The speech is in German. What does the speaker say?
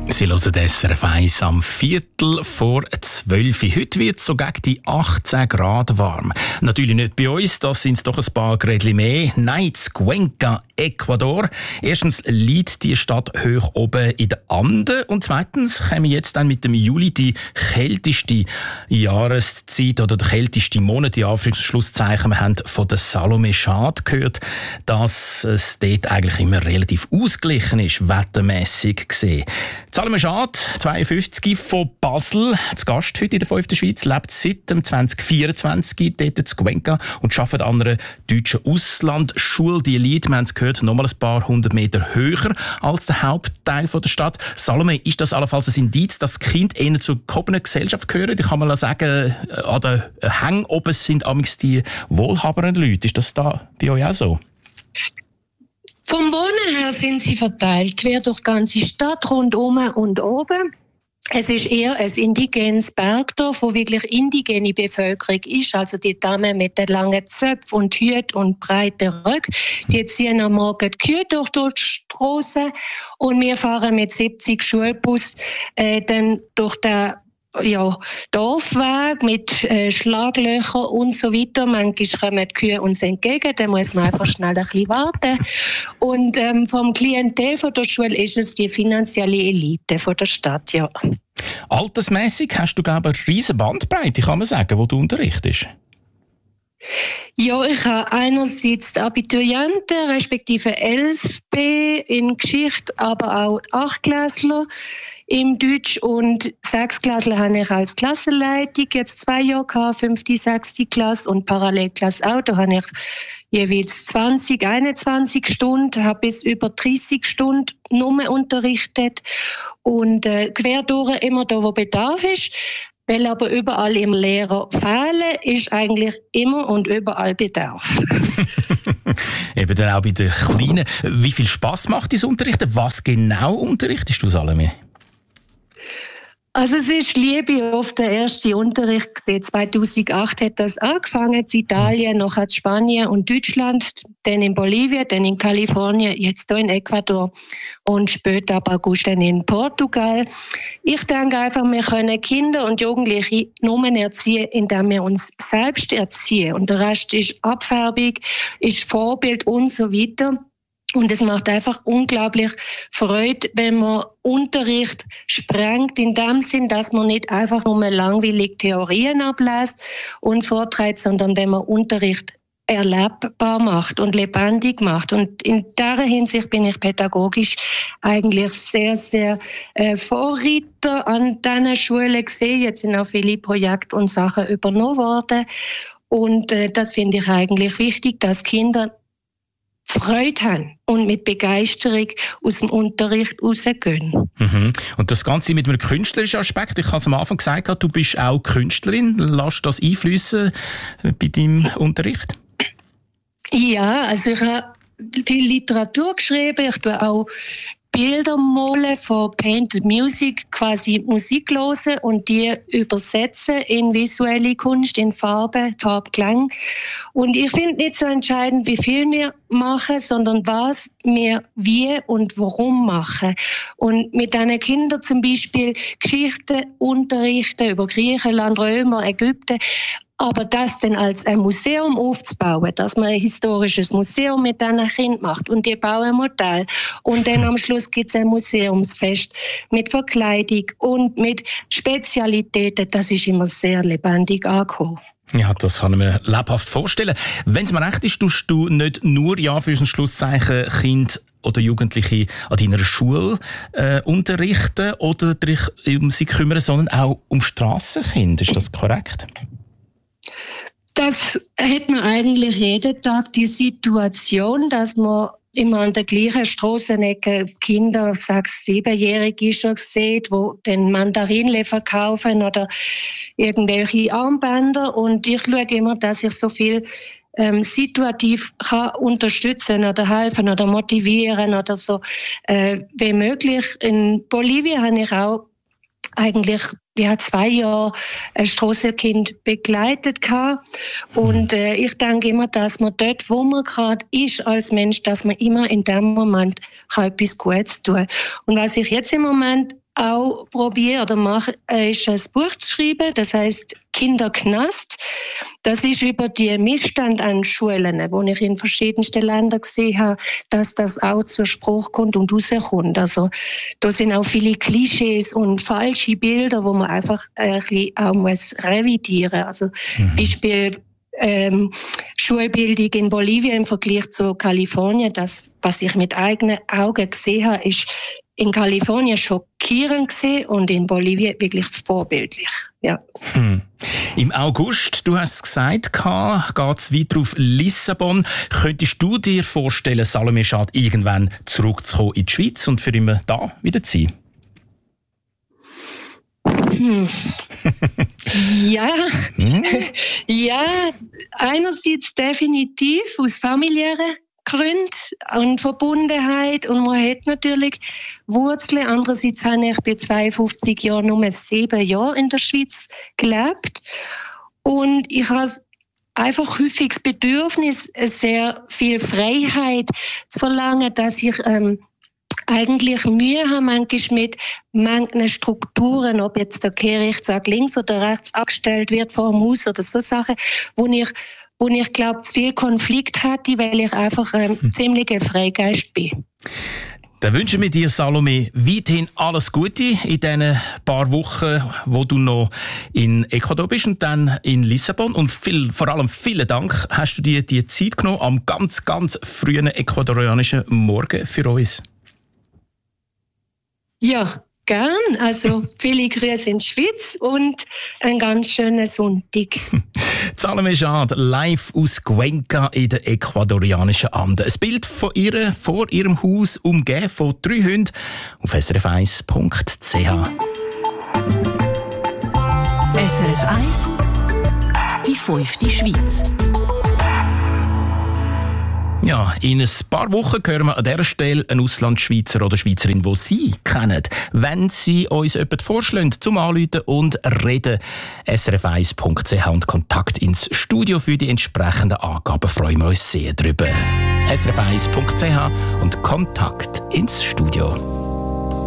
Sie hören SRF 1 am 11:45. Heute wird es so gegen die 18 Grad warm. Natürlich nicht bei uns, das sind doch ein paar Grädchen mehr. Nein, in Cuenca, Ecuador. Erstens liegt die Stadt hoch oben in den Anden und zweitens kommen jetzt dann mit dem Juli die kälteste Jahreszeit oder der kälteste Monat, in Anführungszeichen. Wir haben von der Salome Schad gehört, dass es dort eigentlich immer relativ ausgeglichen ist, wettermässig gesehen. Salome Schad, 52, von Basel, zu Gast heute in der 5. Schweiz, lebt seit dem 2024 dort in Cuenca und arbeitet an einer deutschen Auslandschule. Die liegt, wir haben es gehört, noch mal ein paar hundert Meter höher als der Hauptteil der Stadt. Salome, ist das allenfalls ein Indiz, dass die Kinder eher zur gehobenen Gesellschaft gehören? Ich kann mal sagen, an den Hängen oben sind amigs die wohlhabenden Leute. Ist das da bei euch auch so? Vom Wohnen her sind sie verteilt, quer durch die ganze Stadt, rundum und oben. Es ist eher ein indigenes Bergdorf, wo wirklich indigene Bevölkerung ist. Also die Damen mit den langen Zöpfen und Hüten und breiten Röcken, die ziehen am Morgen die Kühe durch die Strasse und wir fahren mit 70 Schulbus dann durch den Dorfweg mit Schlaglöchern und so weiter. Manchmal kommen die Kühe uns entgegen, da muss man einfach schnell ein bisschen warten. Und vom Klientel von der Schule ist es die finanzielle Elite von der Stadt, ja. Altersmässig hast du, glaube ich, eine riesen Bandbreite, kann man sagen, wo du unterrichtest. Ja, ich habe einerseits die Abiturienten, respektive 11b in Geschichte, aber auch 8-Klässler im Deutsch und 6-Klässler habe ich als Klassenleitung jetzt 2 Jahre gehabt, 5., 6. Klasse und Parallelklasse auch. Da habe ich jeweils 20, 21 Stunden, habe bis über 30 Stunden nur unterrichtet und quer durch immer da, wo Bedarf ist. Weil aber überall im Lehrer fehlen, ist eigentlich immer und überall Bedarf. Eben dann auch bei den Kleinen. Wie viel Spass macht das Unterrichten? Was genau unterrichtest du, Salome? Also es ist Liebe auf den ersten Unterricht gesehen. 2008 hat das angefangen, in Italien, nachher in Spanien und Deutschland, dann in Bolivien, dann in Kalifornien, jetzt hier in Ecuador und später ab August dann in Portugal. Ich denke einfach, wir können Kinder und Jugendliche nur erziehen, indem wir uns selbst erziehen. Und der Rest ist Abfärbung, ist Vorbild und so weiter. Und es macht einfach unglaublich Freude, wenn man Unterricht sprengt, in dem Sinn, dass man nicht einfach nur langweilig Theorien ablässt und vorträgt, sondern wenn man Unterricht erlebbar macht und lebendig macht. Und in dieser Hinsicht bin ich pädagogisch eigentlich sehr, sehr Vorreiter an diesen Schulen gesehen. Jetzt sind auch viele Projekte und Sachen übernommen worden. Und das finde ich eigentlich wichtig, dass Kinder Freude haben und mit Begeisterung aus dem Unterricht rausgehen. Mhm. Und das Ganze mit einem künstlerischen Aspekt. Ich habe es am Anfang gesagt, du bist auch Künstlerin. Lässt das einfließen bei deinem Unterricht? Ja, also ich habe viel Literatur geschrieben. Ich tue auch Bilder malen von Painted Music, quasi Musik hören und die übersetzen in visuelle Kunst, in Farbe, Farbklang. Und ich finde nicht so entscheidend, wie viel wir machen, sondern was wir wie und warum machen. Und mit diesen Kindern zum Beispiel Geschichten unterrichten über Griechenland, Römer, Ägypten. Aber das dann als ein Museum aufzubauen, dass man ein historisches Museum mit diesen Kindern macht und die bauen ein Modell. Und dann am Schluss gibt es ein Museumsfest mit Verkleidung und mit Spezialitäten. Das ist immer sehr lebendig angekommen. Ja, das kann ich mir lebhaft vorstellen. Wenn es mir recht ist, tust du nicht nur, ja, für ein Schlusszeichen, Kinder oder Jugendliche an deiner Schule unterrichten oder dich um sie kümmern, sondern auch um Strassenkinder. Ist das korrekt? Das hat man eigentlich jeden Tag die Situation, dass man immer an der gleichen Strassenecke Kinder, 6-, 7-Jährige schon sieht, die den Mandarinle verkaufen oder irgendwelche Armbänder. Und ich schaue immer, dass ich so viel situativ kann unterstützen oder helfen oder motivieren oder so wie möglich. In Bolivien habe ich auch eigentlich 2 Jahre ein Strassenkind begleitet gehabt. Und ich denke immer, dass man dort, wo man gerade ist als Mensch, dass man immer in dem Moment kann etwas Gutes tun. Und was ich jetzt im Moment auch probiere oder mache, ist ein Buch zu schreiben, das heisst Kinderknast. Das ist über die Missstände an Schulen, wo ich in verschiedensten Ländern gesehen habe, dass das auch zur Spruch kommt und rauskommt. Also da sind auch viele Klischees und falsche Bilder, wo man einfach ein bisschen auch muss revidieren. Also Beispiel Schulbildung in Bolivien im Vergleich zu Kalifornien, das, was ich mit eigenen Augen gesehen habe, ist in Kalifornien schockierend gesehen und in Bolivien wirklich vorbildlich. Ja. Im August, du hast es gesagt, geht es weiter auf Lissabon. Könntest du dir vorstellen, Salome Schad irgendwann zurückzukommen in die Schweiz und für immer da wieder zu sein? Ja, ja, einerseits definitiv aus familiären Gründen und Verbundenheit und man hat natürlich Wurzeln. Andererseits habe ich bei 52 Jahren nur 7 Jahre in der Schweiz gelebt und ich habe einfach häufig das Bedürfnis, sehr viel Freiheit zu verlangen, dass ich eigentlich Mühe haben manchmal mit manchen Strukturen, ob jetzt der Gerichtssaal links oder rechts angestellt wird vor dem Haus oder so Sachen, wo ich glaube, zu viel Konflikt hatte, weil ich einfach ziemlicher Freigeist bin. Dann wünschen wir dir, Salome, weiterhin alles Gute in diesen paar Wochen, wo du noch in Ecuador bist und dann in Lissabon. Und vor allem vielen Dank, hast du dir die Zeit genommen am ganz, ganz frühen ecuadorianischen Morgen für uns. Ja, gern. Also viele Grüße in die Schweiz und einen ganz schönen Sonntag. Salome Schad, live aus Cuenca in den ecuadorianischen Anden. Ein Bild von ihr vor ihrem Haus, umgeben von 3 Hunden, auf srf1.ch. SRF 1, die 5. Schweiz. Ja, in ein paar Wochen hören wir an dieser Stelle einen Auslandschweizer oder Schweizerin, die Sie kennen. Wenn Sie uns jemanden vorschlagen, zum Anrufen und reden, srf1.ch und Kontakt ins Studio für die entsprechenden Angaben. Freuen wir uns sehr drüber. srf1.ch und Kontakt ins Studio.